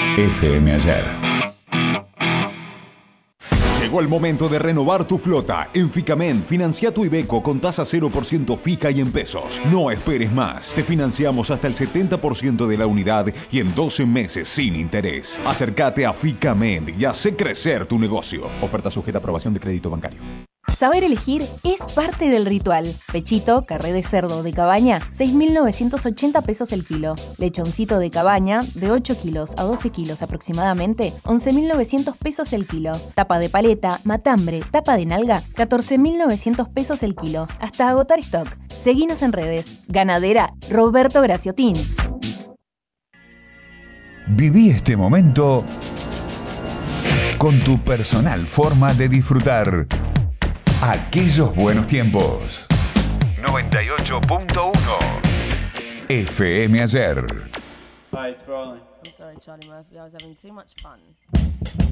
FM Ayer. Llegó el momento de renovar tu flota. En Ficament, financia tu Iveco con tasa 0% fija y en pesos. No esperes más. Te financiamos hasta el 70% de la unidad y en 12 meses sin interés. Acércate a Ficament y hace crecer tu negocio. Oferta sujeta a aprobación de crédito bancario. Saber elegir es parte del ritual. Pechito, carré de cerdo de cabaña, 6.980 pesos el kilo. Lechoncito de cabaña, de 8 kilos a 12 kilos aproximadamente, 11.900 pesos el kilo. Tapa de paleta, matambre, tapa de nalga, 14.900 pesos el kilo. Hasta agotar stock. Seguinos en redes. Ganadera Roberto Graciotín. Viví este momento con tu personal forma de disfrutar aquellos buenos tiempos. 98.1 FM Ayer. Hi, it's rolling. I'm sorry, Charlie Murphy. I was having too much fun.